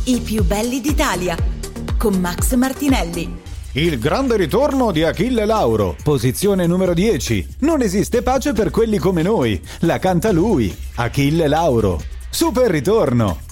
I più belli d'Italia, con Max Martinelli. Il grande ritorno di Achille Lauro, posizione numero 10. Non esiste pace per quelli come noi. La canta lui, Achille Lauro. Super ritorno.